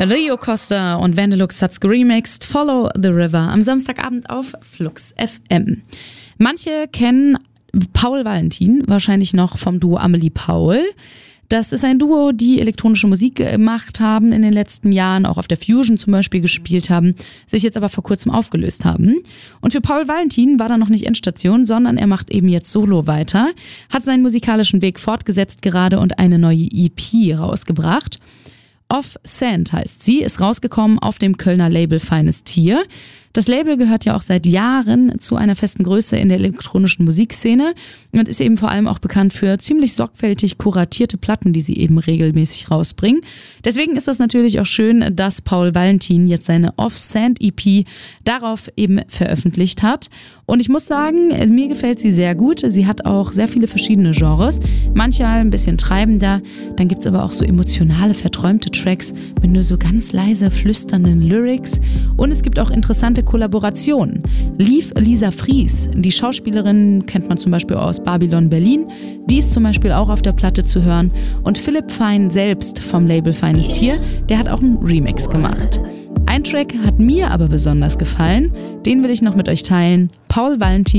Rio Costa und Vandelux hat's geremixed, Follow the River, am Samstagabend auf Flux FM. Manche kennen Paul Valentin wahrscheinlich noch vom Duo Amelie Paul. Das ist ein Duo, die elektronische Musik gemacht haben in den letzten Jahren, auch auf der Fusion zum Beispiel gespielt haben, sich jetzt aber vor kurzem aufgelöst haben. Und für Paul Valentin war da noch nicht Endstation, sondern er macht eben jetzt Solo weiter, hat seinen musikalischen Weg fortgesetzt gerade und eine neue EP rausgebracht. Off Sand heißt sie, ist rausgekommen auf dem Kölner Label Feines Tier. Das Label gehört ja auch seit Jahren zu einer festen Größe in der elektronischen Musikszene und ist eben vor allem auch bekannt für ziemlich sorgfältig kuratierte Platten, die sie eben regelmäßig rausbringen. Deswegen ist das natürlich auch schön, dass Paul Valentin jetzt seine Off Sand EP darauf eben veröffentlicht hat. Und ich muss sagen, mir gefällt sie sehr gut. Sie hat auch sehr viele verschiedene Genres, manchmal ein bisschen treibender. Dann gibt's aber auch so emotionale, verträumte Tracks mit nur so ganz leise flüsternden Lyrics. Und es gibt auch interessante Kollaborationen. Lief Lisa Fries, die Schauspielerin, kennt man zum Beispiel aus Babylon Berlin. Die ist zum Beispiel auch auf der Platte zu hören. Und Philipp Fein selbst vom Label Feines Tier, der hat auch einen Remix gemacht. Ein Track hat mir aber besonders gefallen. Den will ich noch mit euch teilen. Paul Valentin.